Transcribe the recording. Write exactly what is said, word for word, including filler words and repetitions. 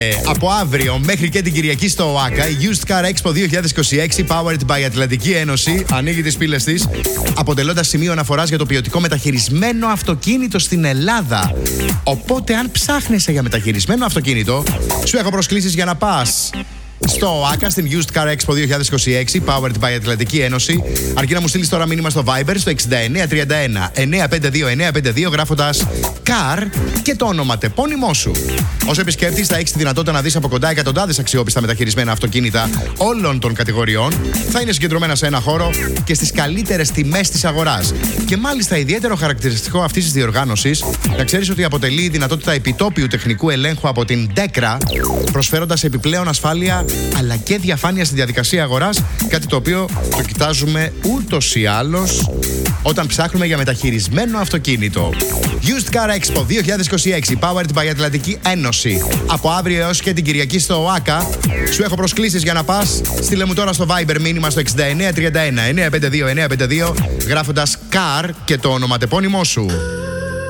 Ε, από αύριο μέχρι και την Κυριακή στο ΟΑΚΑ, η Used Car Expo δύο χιλιάδες είκοσι έξι, powered by Ατλαντική Ένωση, ανοίγει τις πύλες της, αποτελώντας σημείο αναφοράς για το ποιοτικό μεταχειρισμένο αυτοκίνητο στην Ελλάδα. Οπότε, αν ψάχνεσαι για μεταχειρισμένο αυτοκίνητο, σου έχω προσκλήσεις για να πας στο ΟΑΚΑ, στην Used Car Expo δύο χιλιάδες είκοσι έξι, powered by Ατλαντική Ένωση, αρκεί να μου στείλεις τώρα μήνυμα στο Viber στο εξήντα εννέα τριάντα ένα εννιακόσια πενήντα δύο εννιακόσια πενήντα δύο γράφοντας Car και το ονοματεπώνυμό σου. Ως επισκέπτης θα έχεις τη δυνατότητα να δεις από κοντά εκατοντάδες αξιόπιστα μεταχειρισμένα αυτοκίνητα όλων των κατηγοριών. Θα είναι συγκεντρωμένα σε ένα χώρο και στις καλύτερες τιμές της αγοράς. Και μάλιστα ιδιαίτερο χαρακτηριστικό αυτής της διοργάνωσης, να ξέρεις ότι αποτελεί δυνατότητα επιτόπιου τεχνικού ελέγχου από την ντέκρα, προσφέροντας επιπλέον ασφάλεια αλλά και διαφάνεια στη διαδικασία αγοράς, κάτι το οποίο το κοιτάζουμε ούτως ή άλλως όταν ψάχνουμε για μεταχειρισμένο αυτοκίνητο. Used Car Expo δύο χιλιάδες είκοσι έξι, powered by Ατλαντική Ένωση. Από αύριο έως και την Κυριακή στο ΟΑΚΑ, σου έχω προσκλήσεις για να πας. Στείλε μου τώρα στο Viber μήνυμα στο εξήντα εννέα τριάντα ένα εννιακόσια πενήντα δύο εννιακόσια πενήντα δύο γράφοντας Car και το ονοματεπώνυμό σου.